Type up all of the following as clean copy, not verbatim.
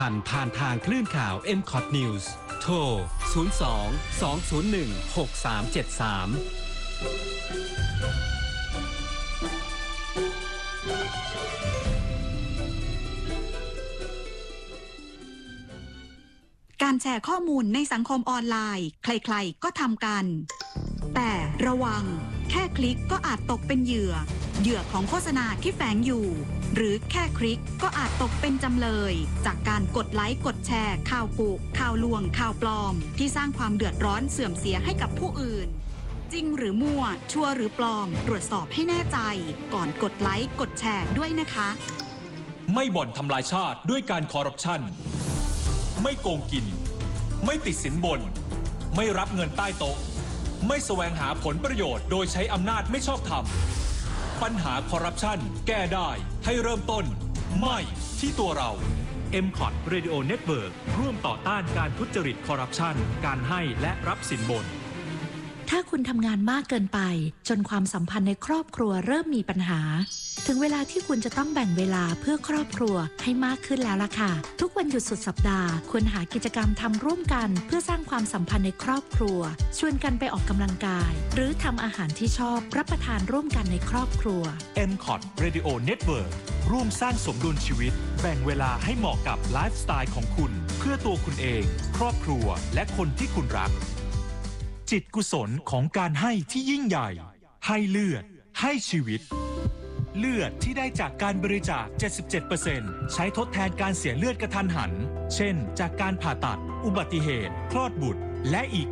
ผ่านทางคลื่นข่าว MCOT News โทรการแชร์ข้อมูลในสังคมออนไลน์ใครๆก็ทำกันแต่ระวังแค่คลิกก็อาจตกเป็นเหยื่อของโฆษณาที่แฝงอยู่หรือแค่คลิกก็อาจตกเป็นจำเลยจากการกดไลค์กดแชร์ข่าวกุข่าวลวงข่าวปลอมที่สร้างความเดือดร้อนเสื่อมเสียให้กับผู้อื่นจริงหรือมั่วชัวร์หรือปลอมตรวจสอบให้แน่ใจก่อนกดไลค์กดแชร์ด้วยนะคะไม่บ่อนทำลายชาติด้วยการคอร์รัปชันไม่โกงกินไม่ติดสินบนไม่รับเงินใต้โต๊ะไม่แสวงหาผลประโยชน์โดยใช้อำนาจไม่ชอบธรรมปัญหาคอร์รัปชันแก้ได้ให้เริ่มต้นไม่ที่ตัวเรา MCOT Radio Network ร่วมต่อต้านการทุจริตคอร์รัปชันการให้และรับสินบนถ้าคุณทำงานมากเกินไปจนความสัมพันธ์ในครอบครัวเริ่มมีปัญหาถึงเวลาที่คุณจะต้องแบ่งเวลาเพื่อครอบครัวให้มากขึ้นแล้วล่ะค่ะทุกวันหยุดสุดสัปดาห์ควรหากิจกรรมทำร่วมกันเพื่อสร้างความสัมพันธ์ในครอบครัวชวนกันไปออกกำลังกายหรือทำอาหารที่ชอบรับประทานร่วมกันในครอบครัว MCOT Radio Network ร่วมสร้างสมดุลชีวิตแบ่งเวลาให้เหมาะกับไลฟ์สไตล์ของคุณเพื่อตัวคุณเองครอบครัวและคนที่คุณรักจิตกุศลของการให้ที่ยิ่งใหญ่ให้เลือดให้ชีวิตเลือดที่ได้จากการบริจาค 77% ใช้ทดแทนการเสียเลือดกระทันหันเช่นจากการผ่าตัดอุบัติเหตุคลอดบุตรและอีก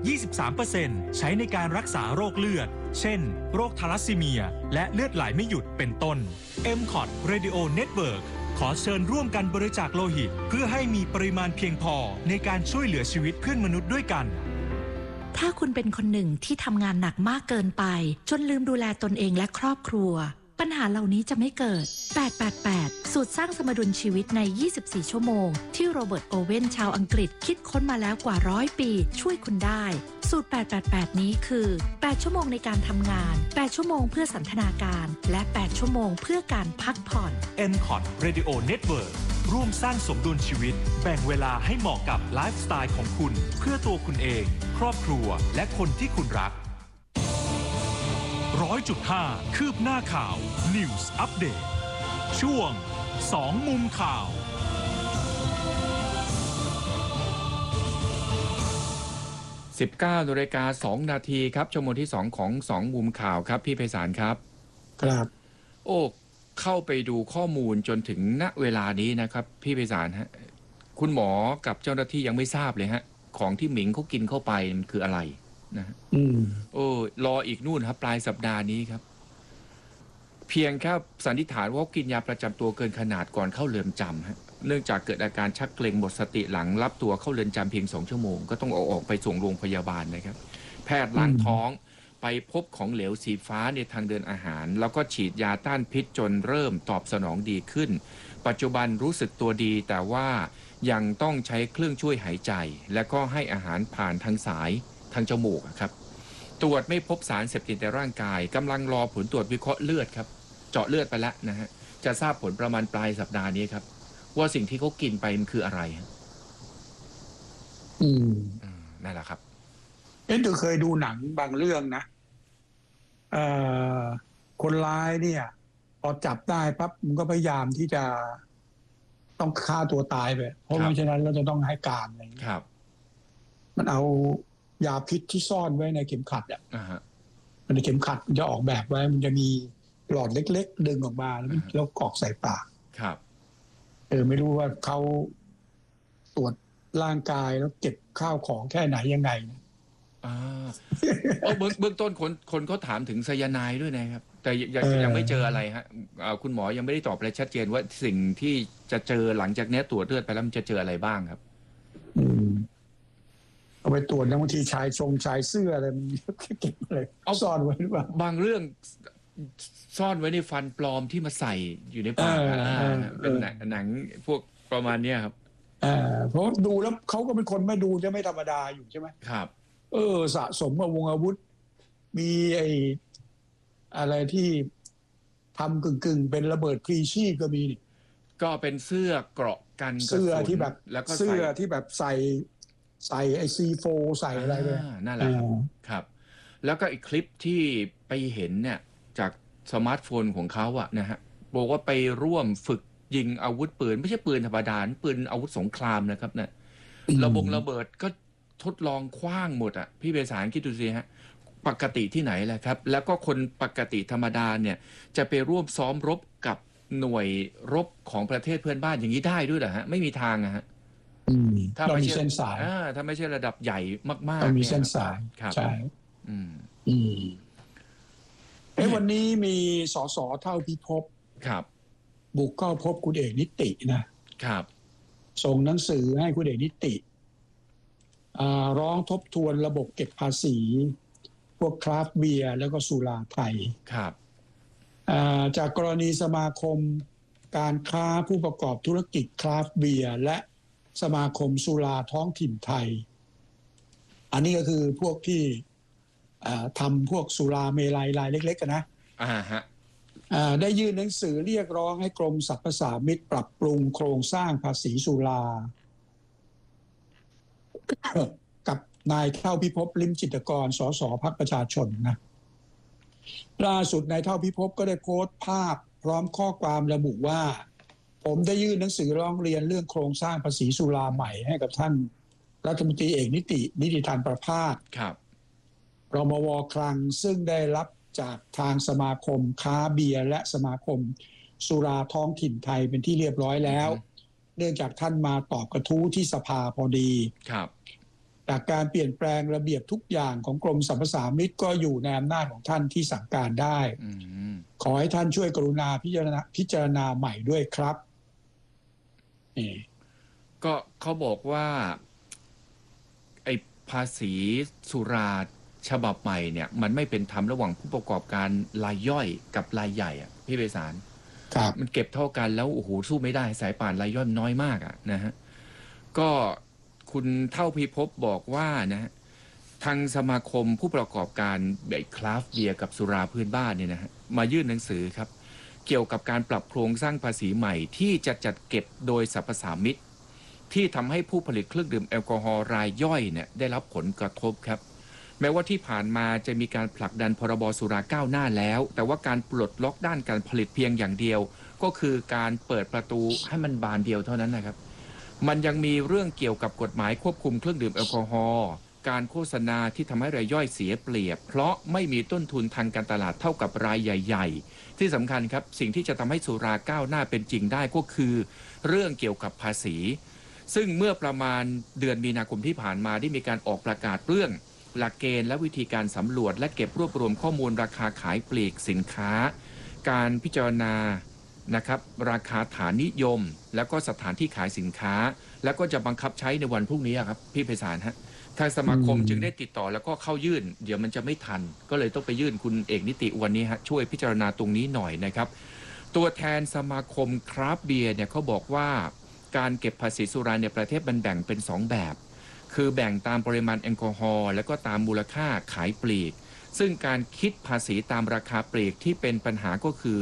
23% ใช้ในการรักษาโรคเลือดเช่นโรคทาลัสซีเมียและเลือดไหลไม่หยุดเป็นต้น MCOT Radio Network ขอเชิญร่วมกันบริจาคโลหิตเพื่อให้มีปริมาณเพียงพอในการช่วยเหลือชีวิตเพื่อนมนุษย์ด้วยกันถ้าคุณเป็นคนหนึ่งที่ทำงานหนักมากเกินไปจนลืมดูแลตนเองและครอบครัวปัญหาเหล่านี้จะไม่เกิด888สูตรสร้างสมดุลชีวิตใน24ชั่วโมงที่โรเบิร์ตโอเว่นชาวอังกฤษคิดค้นมาแล้วกว่า100ปีช่วยคุณได้สูตร888นี้คือ8ชั่วโมงในการทำงาน8ชั่วโมงเพื่อสันทนาการและ8ชั่วโมงเพื่อการพักผ่อน MCOT Radio Network ร่วมสร้างสมดุลชีวิตแบ่งเวลาให้เหมาะกับไลฟ์สไตล์ของคุณเพื่อตัวคุณเองครอบครัวและคนที่คุณรัก100.5 คืบหน้าข่าว News Update ช่วง2มุมข่าว 19:02 นาทีครับชั่วโมงที่2ของ2มุมข่าวครับพี่ไพศาลครับครับโอ้เข้าไปดูข้อมูลจนถึงณเวลานี้นะครับพี่ไพศาลฮะคุณหมอกับเจ้าหน้าที่ยังไม่ทราบเลยฮะของที่หมิงเขากินเข้าไปมันคืออะไรนะฮะโอ้รออีกนู่นครับปลายสัปดาห์นี้ครับเพียงแค่สันนิษฐานว่ากินยาประจำตัวเกินขนาดก่อนเข้าเรือนจำฮะเนื่องจากเกิดอาการชักเกร็งหมดสติหลังรับตัวเข้าเรือนจำเพียง2ชั่วโมงก็ต้องเอาออกไปส่งโรงพยาบาลนะครับแพทย์ล้างท้องไปพบของเหลวสีฟ้าในทางเดินอาหารแล้วก็ฉีดยาต้านพิษจนเริ่มตอบสนองดีขึ้นปัจจุบันรู้สึกตัวดีแต่ว่ายังต้องใช้เครื่องช่วยหายใจและก็ให้อาหารผ่านทางสายทางจมูกครับตรวจไม่พบสารเสพติดในร่างกายกำลังรอผลตรวจวิเคราะห์เลือดครับเจาะเลือดไปแล้วนะฮะจะทราบผลประมาณปลายสัปดาห์นี้ครับว่าสิ่งที่เขากินไปมันคืออะไรฮะนั่นแหละครับตัวเคยดูหนังบางเรื่องนะคนร้ายเนี่ยพอจับได้ปั๊บมันก็พยายามที่จะต้องฆ่าตัวตายไปเพราะไม่ฉะนั้นเราจะต้องให้การอะไรอย่างนี้ครับมันเอายาพิษที่ซ่อนไว้ในเข็มขัดอ่ะในเข็มขัดมันจะออกแบบไว้มันจะมีหลอดเล็กๆดึงออกมาแล้วกรอกใส่ปากครับไม่รู้ว่าเขาตรวจร่างกายแล้วเก็บข้าวของแค่ไหนยังไงนะเบื้องต้นคนเขาถามถึงไซยาไนด์ด้วยนะครับแต่ยังไม่เจออะไรฮะคุณหมอยังไม่ได้ตอบอะไรชัดเจนว่าสิ่งที่จะเจอหลังจากนี้ตรวจเลือดไปแล้วมันจะเจออะไรบ้างครับเอาไปตรวจบางทีชายเสื้ออะไรมันเก็บอะไรเอาซ่อนไว้หรือเปล่าบางเรื่องซ่อนไว้ในฟันปลอมที่มาใส่อยู่ในปากเป็นหนังพวกประมาณนี้ครับเพราะดูแล้วเขาก็เป็นคนไม่ดูจะไม่ธรรมดาอยู่ใช่ไหมครับสะสมอาวุธมีอะไรที่ทำกึ่งเป็นระเบิดพรีชีพก็มีนี่ก็เป็นเสื้อเกราะกันกระสุนเสื้อที่แบบแล้วก็เสื้อที่แบบใส่ไอซีโฟใส่อะไรเลยนั่นแหละครับแล้วก็อีกคลิปที่ไปเห็นเนี่ยจากสมาร์ทโฟนของเขาอะนะฮะบอกว่าไปร่วมฝึกยิงอาวุธปืนไม่ใช่ปืนธรรมดาปืนอาวุธสงครามนะครับเนี่ยระเบิดก็ทดลองคว้างหมดอะพี่เบสารคิดดูสิฮะปกติที่ไหนแหละครับแล้วก็คนปกติธรรมดาเนี่ยจะไปร่วมซ้อมรบกับหน่วยรบของประเทศเพื่อนบ้านอย่างนี้ได้ด้วยเหรอฮะไม่มีทางอะฮะถ้าไม่ใช่เส้นสายถ้าไม่ใช่ระดับใหญ่มากๆต้องมีเส้นสายใช่วันนี้มีสสเท่าพิภพครับบุกเข้าพบคุณเอกนิตินะครับส่งหนังสือให้คุณเอกนิติร้องทบทวนระบบเก็บภาษีพวกคราฟต์เบียร์แล้วก็สุราไทยครับจากกรณีสมาคมการค้าผู้ประกอบธุรกิจคราฟต์เบียร์และสมาคมสุราท้องถิ่นไทยอันนี้ก็คือพวกที่ทำพวกสุราเมลัยรายเล็กๆกันนะได้ยื่นหนังสือเรียกร้องให้กรมสรรพสามิตปรับปรุงโครงสร้างภาษีสุรา กับนายเท่าพิภพลิ้มจิตรกรสสพรรคประชาชนนะล่าสุดนายเท่าพิภพก็ได้โพสต์ภาพพร้อมข้อความระบุว่าผมได้ยื่นหนังสือร้องเรียนเรื่องโครงสร้างภาษีสุราใหม่ให้กับท่านรัฐมนตรีเอกนิติธรประภาสรมว.คลังซึ่งได้รับจากทางสมาคมค้าเบียร์และสมาคมสุราท้องถิ่นไทยเป็นที่เรียบร้อยแล้วเนื่องจากท่านมาตอบกระทู้ที่สภาพอดีจากการเปลี่ยนแปลงระเบียบทุกอย่างของกรมสรรพสามิตก็อยู่ในอำนาจของท่านที่สั่งการได้ขอให้ท่านช่วยกรุณาพิจารณาใหม่ด้วยครับก็เขาบอกว่าไอ้ภาษีสุราฉบับใหม่เนี่ยมันไม่เป็นธรรมระหว่างผู้ประกอบการรายย่อยกับรายใหญ่อะพี่เบสารมันเก็บเท่ากันแล้วโอ้โหสู้ไม่ได้สายป่านรายย่อยน้อยมากอะนะฮะก็คุณเท่าพิภพบอกว่านะทางสมาคมผู้ประกอบการแบบคราฟต์เบียร์กับสุราพื้นบ้านเนี่ยนะฮะมายื่นหนังสือครับเกี่ยวกับการปรับโครงสร้างภาษีใหม่ที่จะจัดเก็บโดยสรรพสามิตที่ทำให้ผู้ผลิตเครื่องดื่มแอลกอฮอล์รายย่อยเนี่ยได้รับผลกระทบครับแม้ว่าที่ผ่านมาจะมีการผลักดันพรบสุราก้าวหน้าแล้วแต่ว่าการปลดล็อกด้านการผลิตเพียงอย่างเดียวก็คือการเปิดประตูให้มันบานเดียวเท่านั้นนะครับมันยังมีเรื่องเกี่ยวกับกฎหมายควบคุมเครื่องดื่มแอลกอฮอล์การโฆษณาที่ทำให้รายย่อยเสียเปรียบเพราะไม่มีต้นทุนทางการตลาดเท่ากับรายใหญ่ๆที่สำคัญครับสิ่งที่จะทำให้สุราก้าวหน้าเป็นจริงได้ก็คือเรื่องเกี่ยวกับภาษีซึ่งเมื่อประมาณเดือนมีนาคมที่ผ่านมาได้มีการออกประกาศเรื่องหลักเกณฑ์และวิธีการสำรวจและเก็บรวบรวมข้อมูลราคาขายปลีกสินค้าการพิจารณานะครับราคาฐานนิยมแล้วก็สถานที่ขายสินค้าแล้วก็จะบังคับใช้ในวันพรุ่งนี้ครับพี่ไพศาลฮะทางสมาคมจึงได้ติดต่อแล้วก็เข้ายื่นเดี๋ยวมันจะไม่ทันก็เลยต้องไปยื่นคุณเอกนิติวันนี้ฮะช่วยพิจารณาตรงนี้หน่อยนะครับตัวแทนสมาคมคราฟต์เบียร์เนี่ยเขาบอกว่าการเก็บภาษีสุราในประเทศมันแบ่งเป็น2แบบคือแบ่งตามปริมาณแอลกอฮอล์และก็ตามมูลค่าขายปลีกซึ่งการคิดภาษีตามราคาปลีกที่เป็นปัญหาก็คือ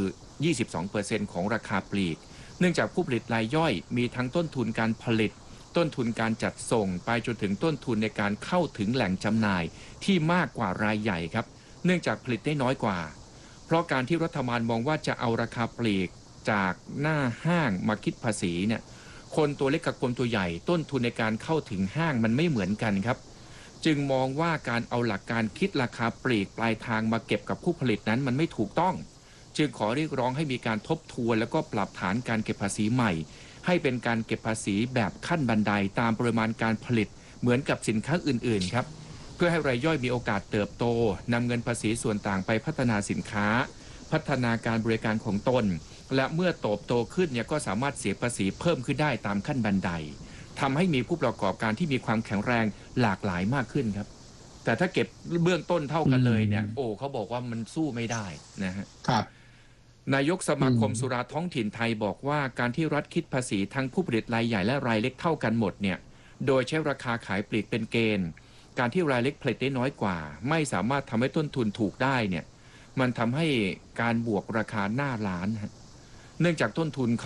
22% ของราคาปลีกเนื่องจากผู้ผลิตรายย่อยมีทั้งต้นทุนการผลิตต้นทุนการจัดส่งไปจนถึงต้นทุนในการเข้าถึงแหล่งจำหน่ายที่มากกว่ารายใหญ่ครับเนื่องจากผลิตได้น้อยกว่าเพราะการที่รัฐบาลมองว่าจะเอาราคาปลีกจากหน้าห้างมาคิดภาษีเนี่ยคนตัวเล็กกับคนตัวใหญ่ต้นทุนในการเข้าถึงห้างมันไม่เหมือนกันครับจึงมองว่าการเอาหลักการคิดราคาปลีกปลายทางมาเก็บกับผู้ผลิตนั้นมันไม่ถูกต้องจึงขอเรียกร้องให้มีการทบทวนแล้วก็ปรับฐานการเก็บภาษีใหม่ให้เป็นการเก็บภาษีแบบขั้นบันไดตามปริมาณการผลิตเหมือนกับสินค้าอื่นๆครับเพื่อให้รายย่อยมีโอกาสเติบโตนำเงินภาษีส่วนต่างไปพัฒนาสินค้าพัฒนาการบริการของตนและเมื่อโตขึ้นเนี่ยก็สามารถเสียภาษีเพิ่มขึ้นได้ตามขั้นบันไดทำให้มีผู้ประกอบการที่มีความแข็งแรงหลากหลายมากขึ้นครับแต่ถ้าเก็บเบื้องต้นเท่ากันเลยเนี่ยเขาบอกว่ามันสู้ไม่ได้นะฮะครับนายกสมาคมสุราท้องถิ่นไทยบอกว่าการที่รัฐคิดภาษีทั้งผู้ผลิตรายใหญ่และรายเล็กเท่ากันหมดเนี่ยโดยใช้ราคาขายปลีกเป็นเกณฑ์การที่รายเล็กผลิตได้น้อยกว่าไม่สามารถทำให้ต้นทุนถูกได้เนี่ยมันทำให้การบวกราคาหน้าร้านเนื่องจากต้นทุนเขา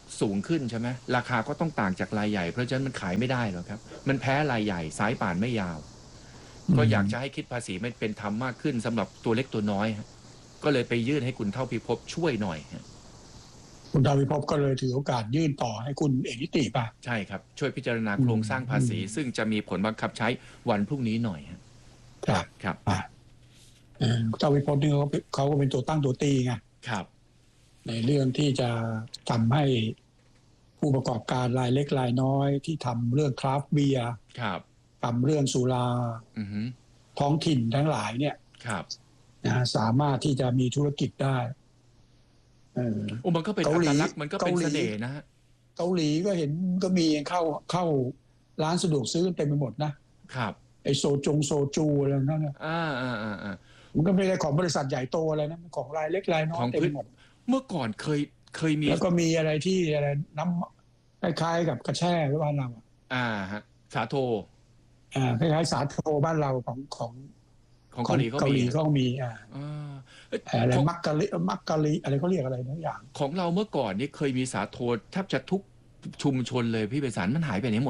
สูงขึ้นใช่ไหมราคาก็ต้องต่างจากรายใหญ่เพราะฉะนั้นมันขายไม่ได้หรอกครับมันแพ้รายใหญ่สายป่านไม่ยาวก็อยากจะให้คิดภาษีไม่เป็นธรรมมากขึ้นสำหรับตัวเล็กตัวน้อยก็เลยไปยื่นให้คุณเท่าพิภพช่วยหน่อยคุณเท่าพิภพก็เลยถือโอกาสยื่นต่อให้คุณเอกนิติป่ะใช่ครับช่วยพิจารณาโครงสร้างภาษีซึ่งจะมีผลบังคับใช้วันพรุ่งนี้หน่อยครับครับเท่าพิภพนี่เขาก็เป็นตัวตั้งตัวตีไงครับในเรื่องที่จะทำให้ผู้ประกอบการรายเล็กรายน้อยที่ทำเรื่องคราฟต์เบียร์ทำเรื่องสุราท้องถิ่นทั้งหลายเนี่ยสามารถที่จะมีธุรกิจได้มันก็เป็นอัตลักษณ์มันก็เป็นเสน่ห์นะฮะเกาหลีก็เห็นก็มีเข้าร้านสะดวกซื้อเต็มไปหมดนะครับไอโซจูอะไรนั่นนะมันก็ไม่ได้ของบริษัทใหญ่โตอะไรนะของรายเล็กรายน้อยเต็มไปหมดเมื่อก่อนเคยมีแล้วก็มีอะไรที่อะไรน้ำคล้ายๆกับกระแช่บ้านเราฮะสาโทคล้ายๆสาโทบ้านเราของเกาหลีก็มีอะไรมักกะลิอะไรเขาเรียกอะไรนะอย่างของเราเมื่อก่อนนี่เคยมีสาโทแทบจะทุกชุมชนเลยพี่ไพศาลมันหายไปไหนหมด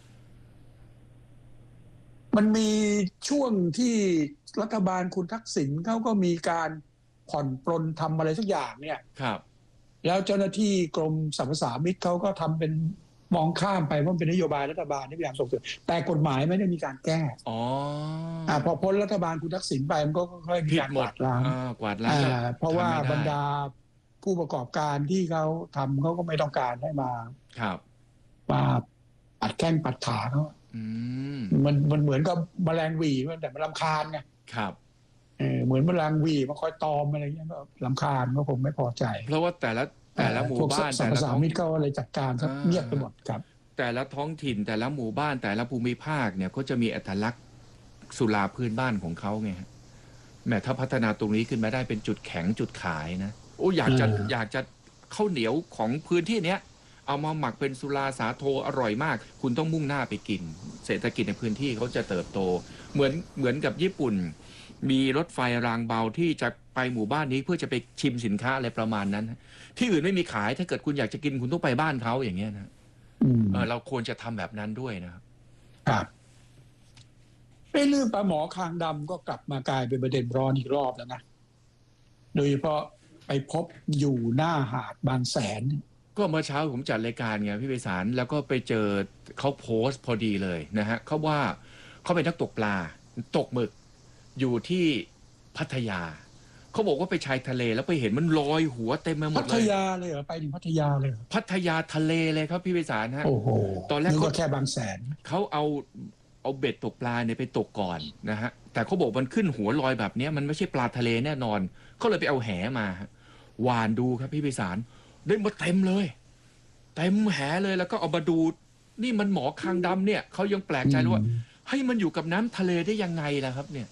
มันมีช่วงที่รัฐบาลคุณทักษิณเขาก็มีการผ่อนปลนทำอะไรสักอย่างเนี่ยครับแล้วเจ้าหน้าที่กรมสรรพสามิตเขาก็ทำเป็นมองข้ามไปเพราะเป็นนโยบายรัฐบาลที่พยายามส่งเสริมแต่กฎหมายไม่ได้มีการแก้พอพ้นรัฐบาลคุณทักษิณไปมันก็ค่อยมีการกวาดล้างเพราะว่าบรรดาผู้ประกอบการที่เขาทำเขาก็ไม่ต้องการให้มาปัดแข้งปัดขาเขามันเหมือนกับแมลงวีแต่มันรำคาญไงเหมือนแมลงวีมาคอยตอมอะไรอย่างเงี้ยก็รำคาญก็คงไม่พอใจเพราะว่าแต่ละหมู่บ้านแต่ละท้องถิ่นก็เลยจัดการซะเงียบไปหมดครับแต่ละท้องถิ่นแต่ละหมู่บ้านแต่ละภูมิภาคเนี่ยก็จะมีอัตลักษณ์สุราพื้นบ้านของเขาไงแม้ถ้าพัฒนาตรงนี้ขึ้นมาได้เป็นจุดแข็งจุดขายนะอยากจะข้าวเหนียวของพื้นที่เนี้ยเอามาหมักเป็นสุราสาโทอร่อยมากคุณต้องมุ่งหน้าไปกินเศรษฐกิจในพื้นที่เขาจะเติบโตเหมือนกับญี่ปุ่นมีรถไฟรางเบาที่จะไปหมู่บ้านนี้เพื่อจะไปชิมสินค้าอะไรประมาณนั้นที่อื่นไม่มีขายถ้าเกิดคุณอยากจะกินคุณต้องไปบ้านเขาอย่างเงี้ยนะเราควรจะทำแบบนั้นด้วยนะครับเรื่องปลาหมอคางดำก็กลับมากลายเป็นประเด็นร้อนอีกรอบแล้วนะโดยเฉพาะไปพบอยู่หน้าหาดบางแสนก็เมื่อเช้าผมจัดรายการไงพี่ไพศาลแล้วก็ไปเจอเขาโพสต์พอดีเลยนะฮะเขาว่าเขาเป็นนักตกปลาตกหมึกอยู่ที่พัทยาเขาบอกว่าไปชายทะเลแล้วไปเห็นมันลอยหัวเต็มไปหมดเลยพัทยาเลยเหรอไปถึงพัทยาเลยพัทยาทะเลเลยครับพี่ไพศาลฮะโอ้โหตอนแรกก็แค่บางแสนเขาเอาเบ็ดตกปลาเนี่ยไปตกก่อนนะฮะแต่เขาบอกมันขึ้นหัวลอยแบบนี้มันไม่ใช่ปลาทะเลแน่นอนเขาเลยไปเอาแหมาหวานดูครับพี่ไพศาลได้มาเต็มเลยเต็มแหเลยแล้วก็เอามาดูนี่มันหมอคางดำเนี่ยเขายังแปลกใจเลยว่าให้มันอยู่กับน้ำทะเลได้ยังไงล่ะครับเนี่ย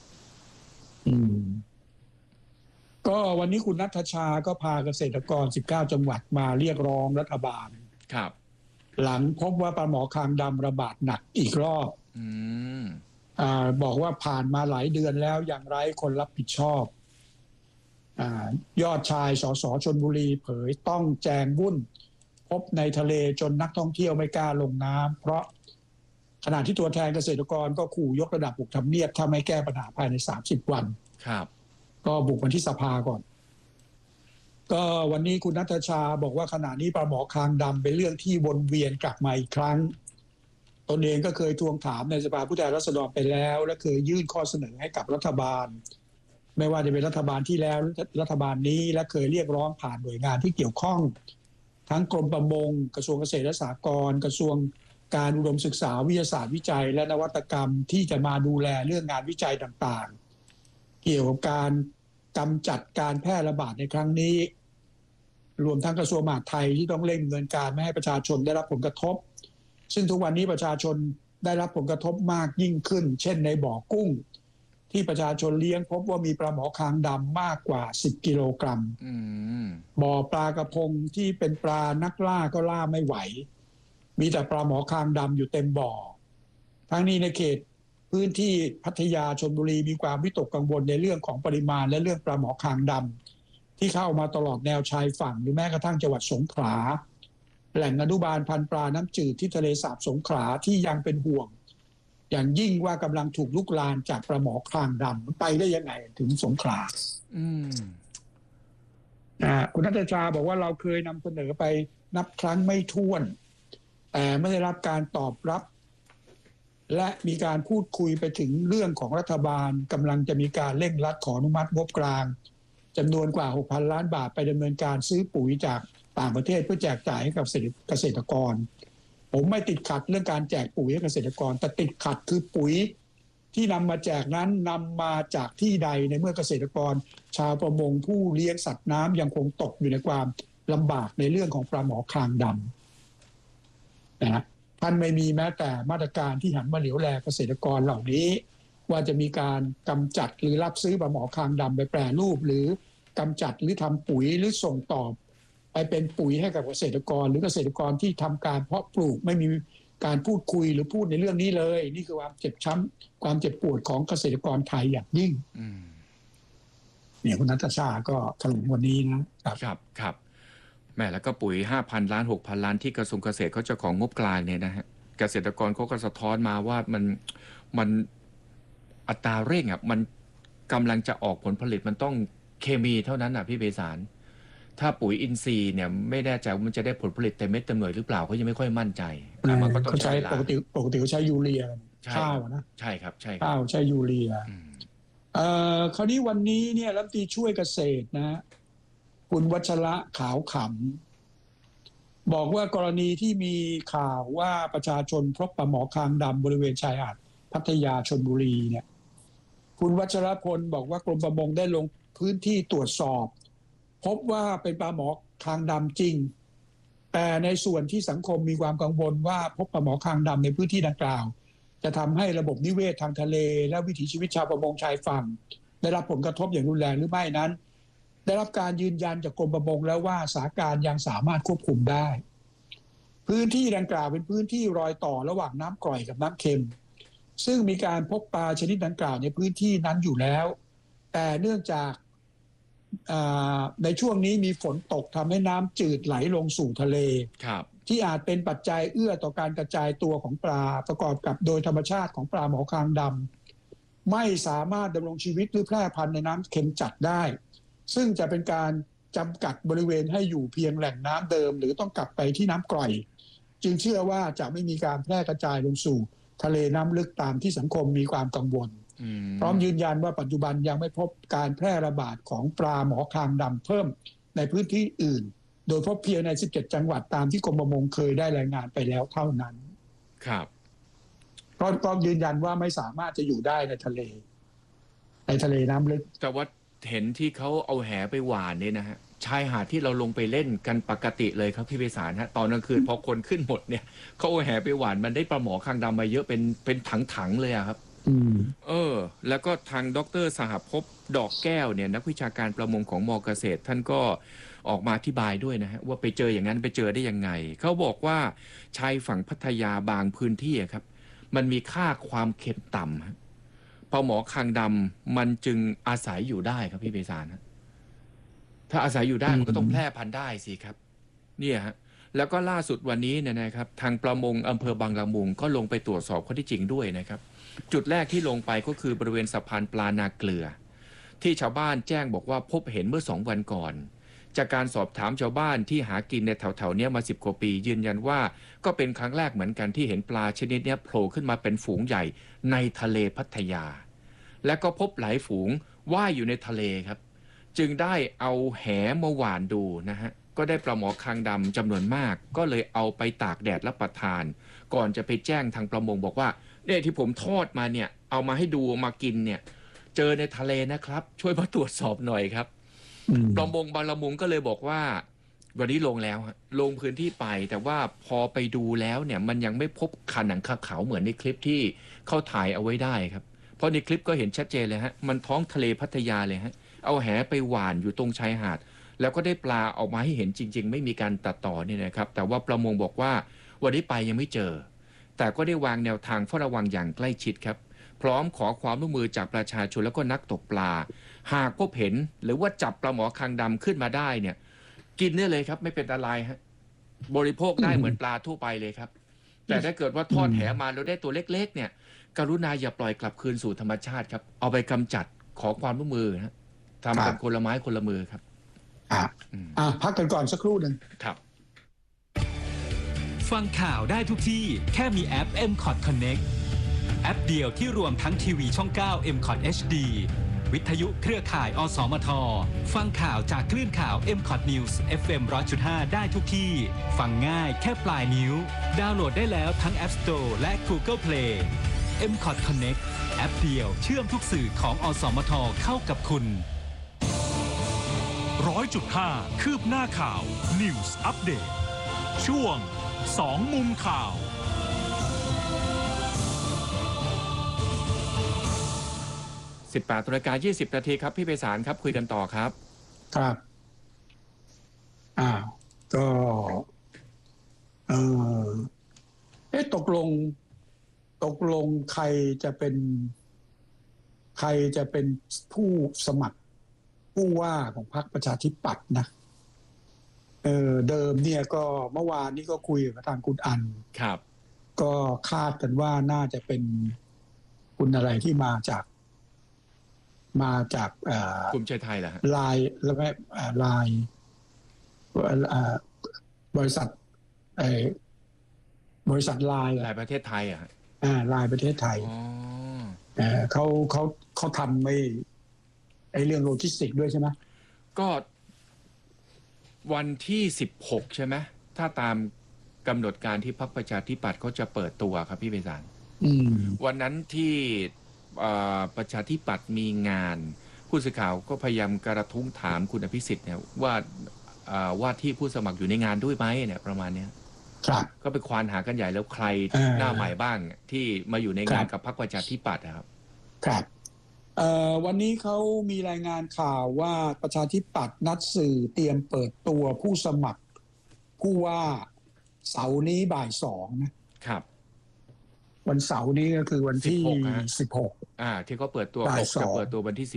ก็วันนี้คุณณัฐชาก็พาเกษตรกร19จังหวัดมาเรียกร้องรัฐบาลครับหลังพบว่าปลาหมอคางดำระบาดหนักอีกรอบบอกว่าผ่านมาหลายเดือนแล้วยังไร้คนรับผิดชอบยอดชายสสชลบุรีเผยต้องแจงวุ่นพบในทะเลจนนักท่องเที่ยวไม่กล้าลงน้ำเพราะขณะที่ตัวแทนเกษตรกรก็ขู่ยกระดับบุกทำเนียบถ้าไม่แก้ปัญหาภายใน30 วันครับก็บุกมาที่สภาก่อนก็วันนี้คุณณัฐชาบอกว่าขณะนี้ปลาหมอคางดำเป็นเรื่องที่วนเวียนกลับมาอีกครั้งตนเองก็เคยทวงถามในสภาผู้แทนราษฎรไปแล้วและเคยยื่นข้อเสนอให้กับรัฐบาลไม่ว่าจะเป็นรัฐบาลที่แล้วรัฐบาลนี้และเคยเรียกร้องผ่านหน่วยงานที่เกี่ยวข้องทั้งกรมประมงกระทรวงเกษตรและสหกรณ์กระทรวงการอุดมศึกษาวิทยาศาสตร์วิจัยและนวัตกรรมที่จะมาดูแลเรื่องงานวิจัยต่างๆเกี่ยวกับการกำจัดการแพร่ระบาดในครั้งนี้รวมทั้งกระทรวงมหาดไทยที่ต้องเร่งดำเนินการไม่ให้ประชาชนได้รับผลกระทบซึ่งทุกวันนี้ประชาชนได้รับผลกระทบมากยิ่งขึ้นเช่นในบ่อกุ้งที่ประชาชนเลี้ยงพบว่ามีปลาหมอคางดำมากกว่า10 กิโลกรัมบ่อปลากระพงที่เป็นปลานักล่าก็ล่าไม่ไหวมีแต่ปลาหมอคางดำอยู่เต็มบ่อทั้งนี้ในเขตพื้นที่พัทยาชลบุรีมีความวิตกกังวลในเรื่องของปริมาณและเรื่องปลาหมอคางดำที่เข้ามาตลอดแนวชายฝั่งหรือแม้กระทั่งจังหวัดสงขลาแหล่งอนุบาลพันธุ์ปลาน้ำจืดที่ทะเลสาบสงขลาที่ยังเป็นห่วงอย่างยิ่งว่ากำลังถูกลุกลามจากปลาหมอคางดำไปได้ยังไงถึงสงขลาคุณนัทชาบอกว่าเราเคยนำเสนอไปนับครั้งไม่ถ้วนแต่ไม่ได้รับการตอบรับและมีการพูดคุยไปถึงเรื่องของรัฐบาลกำลังจะมีการเร่งรัดขออนุมัติงบกลางจำนวนกว่า 6,000 ล้านบาทไปดำเนินการซื้อปุ๋ยจากต่างประเทศเพื่อแจกจ่ายให้กับเกษตรกรผมไม่ติดขัดเรื่องการแจกปุ๋ยให้เกษตรกรแต่ติดขัดคือปุ๋ยที่นำมาแจกนั้นนำมาจากที่ใดในเมื่อเกษตรกรชาวประมงผู้เลี้ยงสัตว์น้ำยังคงตกอยู่ในความลำบากในเรื่องของปลาหมอคางดำนะท่านไม่มีแม้แต่มาตรการที่หันมาเหลียวแลเกษตรกรเหล่านี้ว่าจะมีการกำจัดหรือรับซื้อปลาหมอคางดำไปแปรรูปหรือกำจัดหรือทำปุ๋ยหรือส่งต่อไปเป็นปุ๋ยให้กับเกษตรกรหรือเกษตรกรที่ทำการเพาะปลูกไม่มีการพูดคุยหรือพูดในเรื่องนี้เลยนี่คือความเจ็บช้ำความเจ็บปวดของเกษตรกรไทยอย่างยิ่งเนี่ยคุณนัทชาก็ถลุงวันนี้ครับแม่แล้วก็ปุ๋ย 5,000 ล้าน 6,000 ล้านที่กระทรวงเกษตรเขาจะของงบกลางเนี่ยนะฮะเกษตรกรเขาก็สะท้อนมาว่ามันอัตราเร่งมันกำลังจะออกผลผลิตมันต้องเคมีเท่านั้นพี่เบสารถ้าปุ๋ยอินทรีย์เนี่ยไม่แน่ใจว่ามันจะได้ผลผลิตเต็มเม็ดเต็มหน่วยหรือเปล่าเขายังไม่ค่อยมั่นใจมันก็ต้องใช้ปกติเขาใช้ยูเรียข้าวนะใช่ครับข้าวใช้ยูเรียคราวนี้วันนี้เนี่ยรัฐมนตรีช่วยเกษตรนะคุณวัชระขาวขำบอกว่ากรณีที่มีข่าวว่าประชาชนพบปลาหมอคางดำบริเวณชายหาดพัทยาชลบุรีเนี่ยคุณวัชรพลบอกว่ากรมประมงได้ลงพื้นที่ตรวจสอบพบว่าเป็นปลาหมอคางดำจริงแต่ในส่วนที่สังคมมีความกังวลว่าพบปลาหมอคางดำในพื้นที่ดังกล่าวจะทำให้ระบบนิเวศทางทะเลและวิถีชีวิตชาวประมงชายฝั่งได้รับผลกระทบอย่างรุนแรงหรือไม่นั้นได้รับการยืนยันจากกรมประมงแล้วว่าสถานการณ์ยังสามารถควบคุมได้พื้นที่ดังกล่าวเป็นพื้นที่รอยต่อระหว่างน้ำกร่อยกับน้ำเค็มซึ่งมีการพบปลาชนิดดังกล่าวในพื้นที่นั้นอยู่แล้วแต่เนื่องจากในช่วงนี้มีฝนตกทำให้น้ำจืดไหลลงสู่ทะเลที่อาจเป็นปัจจัยเอื้อต่อการกระจายตัวของปลาประกอบกับโดยธรรมชาติของปลาหมอคางดำไม่สามารถดำรงชีวิตหรือแพร่พันธุ์ในน้ำเค็มจัดได้ซึ่งจะเป็นการจำกัดบริเวณให้อยู่เพียงแหล่งน้ำเดิมหรือต้องกลับไปที่น้ำกร่อยจึงเชื่อว่าจะไม่มีการแพร่กระจายลงสู่ทะเลน้ำลึกตามที่สังคมมีความกังวลพร้อมยืนยันว่าปัจจุบันยังไม่พบการแพร่ระบาดของปลาหมอคางดำเพิ่มในพื้นที่อื่นโดยพบเพียงใน17จังหวัดตามที่กรมประมงเคยได้รายงานไปแล้วเท่านั้นครับก็ยืนยันว่าไม่สามารถจะอยู่ได้ในทะเลน้ำลึกแต่ว่าเห็นที่เขาเอาแหไปหวานเนี่ยนะฮะชายหาดที่เราลงไปเล่นกันปกติเลยครับพี่เบสารฮะตอนกลางคืนพอคนขึ้นหมดเนี่ยเขาเอาแหไปหวานมันได้ปลาหมอคางดำมาเยอะเป็นถังๆเลยครับแล้วก็ทางดร.สหภพดอกแก้วเนี่ยนักวิชาการประมงของม.เกษตรท่านก็ออกมาอธิบายด้วยนะฮะว่าไปเจออย่างนั้นไปเจอได้ยังไงเขาบอกว่าชายฝั่งพัทยาบางพื้นที่ครับมันมีค่าความเค็มต่ำฮะปลาหมอคางดำมันจึงอาศัยอยู่ได้ครับพี่เบสารนะถ้าอาศัยอยู่ได้มันก็ต้องแพร่พันธุ์ได้สิครับเนี่ยฮะแล้วก็ล่าสุดวันนี้เนี่ยนะครับทางประมงอำเภอบางละมุงก็ลงไปตรวจสอบข้อที่จริงด้วยนะครับจุดแรกที่ลงไปก็คือบริเวณสะพานปลานาเกลือที่ชาวบ้านแจ้งบอกว่าพบเห็นเมื่อ2 วันก่อนจากการสอบถามชาวบ้านที่หากินในแถวๆนี้มา10 กว่าปียืนยันว่าก็เป็นครั้งแรกเหมือนกันที่เห็นปลาชนิดนี้โผล่ขึ้นมาเป็นฝูงใหญ่ในทะเลพัทยาและก็พบหลายฝูงว่ายอยู่ในทะเลครับจึงได้เอาแหมาหว่านดูนะฮะก็ได้ปลาหมอคางดำจำนวนมากก็เลยเอาไปตากแดดรับประทานก่อนจะไปแจ้งทางประมงบอกว่าเนี่ยที่ผมทอดมาเนี่ยเอามาให้ดูมากินเนี่ยเจอในทะเลนะครับช่วยมาตรวจสอบหน่อยครับประมงบางละมุงก็เลยบอกว่าวันนี้ลงแล้วลงพื้นที่ไปแต่ว่าพอไปดูแล้วเนี่ยมันยังไม่พบคันหนังคาขาวเหมือนในคลิปที่เขาถ่ายเอาไว้ได้ครับเพราะในคลิปก็เห็นชัดเจนเลยฮะมันท้องทะเลพัทยาเลยฮะเอาแหไปหว่านอยู่ตรงชายหาดแล้วก็ได้ปลาออกมาให้เห็นจริงๆไม่มีการตัดต่อเนี่ยนะครับแต่ว่าประมงบอกว่าวันนี้ไปยังไม่เจอแต่ก็ได้วางแนวทางเฝ้าระวังอย่างใกล้ชิดครับพร้อมขอความร่วมมือจากประชาชนแล้วก็นักตกปลาหากพบเห็นหรือว่าจับปลาหมอคางดำขึ้นมาได้เนี่ยกินได้เลยครับไม่เป็นอะไรฮะบริโภคได้เหมือนปลาทั่วไปเลยครับ แต่ถ้าเกิดว่าทอดแหมาเราได้ตัวเล็กๆเนี่ยกรุณาอย่าปล่อยกลับคืนสู่ธรรมชาติครับเอาไปกำจัดขอความร่วมมือนะทำกันคนละไม้คนละมือครับพักกันก่อนสักครู่หนึ่งครับฟังข่าวได้ทุกที่แค่มีแอป MCOT Connect แอปเดียวที่รวมทั้งทีวีช่อง 9 MCOT HD วิทยุเครือข่ายอสมทฟังข่าวจากคลื่นข่าว MCOT News FM 100.5 ได้ทุกที่ฟังง่ายแค่ปลายนิ้วดาวน์โหลดได้แล้วทั้ง App Store และ Google Play MCOT Connect แอปเดียวเชื่อมทุกสื่อของอสมทเข้ากับคุณ 100.5 คืบหน้าข่าว News Update ช่วง2มุมข่าว 18:20 นาทีครับพี่ไพศาลครับคุยกันต่อครับครับก็ตกลงใครจะเป็นผู้สมัครผู้ว่าของพรรคประชาธิปัตย์นะเดิมเนี่ยก็เมื่อวานนี้ก็คุยกับทางคุณอันครับก็คาดกันว่าน่าจะเป็นคุณอะไรที่มาจากภูมิใจไทยเหรอฮะลายแล้วก็ลายบริษัทลายประเทศไทยอ่ะลายประเทศไทยเขาทำไอ้เรื่องโลจิสติกด้วยใช่ไหมก็วันที่16ใช่ไหมถ้าตามกำหนดการที่พรรคประชาธิปัตย์เขาจะเปิดตัวครับพี่ไพศาลวันนั้นที่ประชาธิปัตย์มีงานผู้สื่อข่าวก็พยายามกระทุ้งถามคุณอภิสิทธิ์เนี่ยว่าที่ผู้สมัครอยู่ในงานด้วยไหมเนี่ยประมาณนี้ก็ไปควานหากันใหญ่แล้วใครหน้าใหม่บ้างที่มาอยู่ในงานกับพรรคประชาธิปัตย์ครับครับวันนี้เขามีรายงานข่าวว่าประชาธิปัตย์นัดสื่อเตรียมเปิดตัวผู้สมัครผู้ว่าเสาร์นี้บ่าย 2นะครับวันเสาร์นี้ก็คือวันที่16 ที่เขาเปิดตัวจะเปิดตัววันที่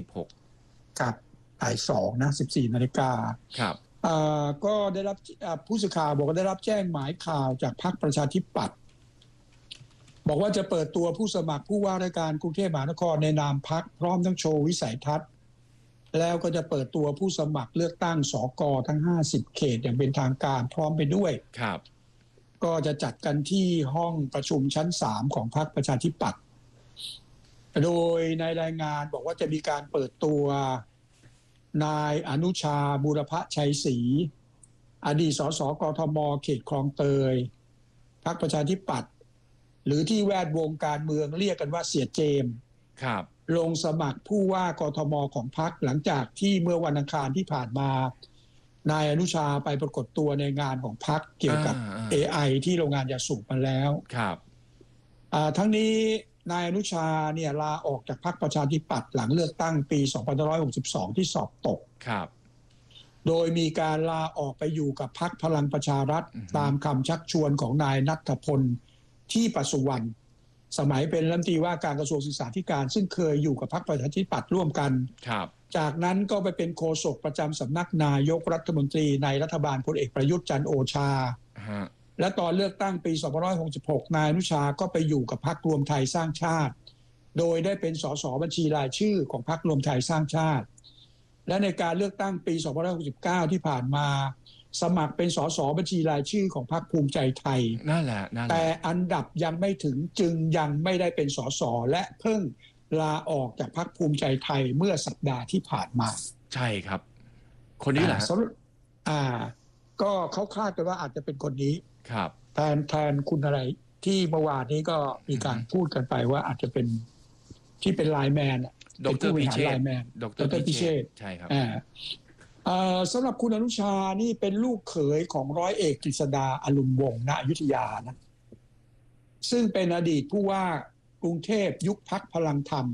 16 ครับบ่าย 2นะ14 นาฬิกาครับก็ได้รับผู้สื่อข่าวบอกว่าได้รับแจ้งหมายข่าวจากพรรคประชาธิปัตย์บอกว่าจะเปิดตัวผู้สมัครผู้ว่าราชการกรุงเทพมหานครในนามพรรคพร้อมทั้งโชว์วิสัยทัศน์แล้วก็จะเปิดตัวผู้สมัครเลือกตั้งสกทั้ง50เขตอย่างเป็นทางการพร้อมไปด้วยครับก็จะจัดกันที่ห้องประชุมชั้น3ของพรรคประชาธิปัตย์โดยในรายงานบอกว่าจะมีการเปิดตัวนายอนุชาบูรพชัยศรีอดีตสสกทมเขตคลองเตยพรรคประชาธิปัตย์หรือที่แวดวงการเมืองเรียกกันว่าเสียเจมส์ครับลงสมัครผู้ว่ากทมของพรรคหลังจากที่เมื่อวันอังคารที่ผ่านมานายอนุชาไปปรากฏตัวในงานของพรรคเกี่ยวกับ AI ที่โรงงานยาสูบมาแล้วครับทั้งนี้นายอนุชาเนี่ยลาออกจากพรรคประชาธิปัตย์หลังเลือกตั้งปี2562ที่สอบตกครับโดยมีการลาออกไปอยู่กับพรรคพลังประชารัฐตามคำชักชวนของนายณัฐพลที่ประสุวรรณสมัยเป็นรัฐมนตรีว่าการกระทรวงศึกษาธิการซึ่งเคยอยู่กับพรรคประชาธิปัตย์ร่วมกันจากนั้นก็ไปเป็นโฆษกประจำสำนักนายกรัฐมนตรีในรัฐบาลพลเอกประยุทธ์จันทร์โอชาและตอนเลือกตั้งปี2566นายอนุชาก็ไปอยู่กับพรรครวมไทยสร้างชาติโดยได้เป็นสสบัญชีรายชื่อของพรรครวมไทยสร้างชาติและในการเลือกตั้งปี2569ที่ผ่านมาสมัครเป็นสสบัญชีรายชื่อของพรรคภูมิใจไทยนั่นแหละแต่อันดับยังไม่ถึงจึงยังไม่ได้เป็นสสและเพิ่งลาออกจากพรรคภูมิใจไทยเมื่อสัปดาห์ที่ผ่านมาใช่ครับคนนี้แหละก็เขาคาดกันว่าอาจจะเป็นคนนี้ครับแทนคุณอะไรที่เมื่อวานนี้ก็มีการพูดกันไปว่าอาจจะเป็นที่เป็นไลน์แมนดร.พิเชษฐ์ดร.พิเชษฐ์ใช่ครับสำหรับคุณอนุชานี่เป็นลูกเขยของร้อยเอกกฤษดาอรุณวงศ์ณอยุธยานะซึ่งเป็นอดีตผู้ว่ากรุงเทพยุคพรรคพลังธรรม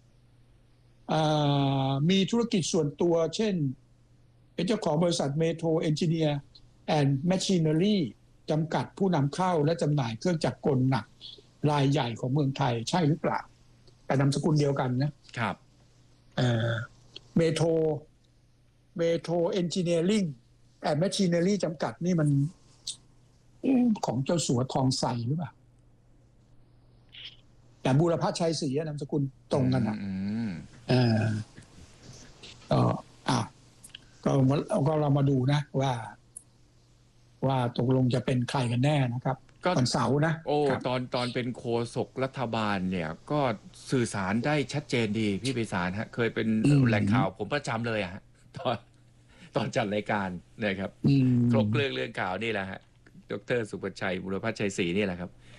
มีธุรกิจส่วนตัวเช่นเป็นเจ้าของบริษัทเมโทรเอนจิเนียร์แอนด์แมชชีเนอรี่จำกัดผู้นำเข้าและจำหน่ายเครื่องจักรกลหนักรายใหญ่ของเมืองไทยใช่หรือเปล่าแต่นามสกุลเดียวกันนะครับเมโทรเอนจิเนียริ่งแอนด์แมชชีเนอรี่จำกัดนี่มันของเจ้าสัวทองใสหรือเปล่าแต่บูรพชัยศรีนามสกุลตรงกันอ่ะก็เรามาดูนะว่าตกลงจะเป็นใครกันแน่นะครับวันเสาร์นะตอนเป็นโฆษกรัฐบาลเนี่ยก็สื่อสารได้ชัดเจนดีพี่ไพศาลฮะเคยเป็นแหล่งข่าวผมประจำเลยฮะตอนจัดรายการนะครับครบเรื่องข่าวนี่แหละฮะดร.สุประชัยบุรพชัยศรีนี่แหละครับ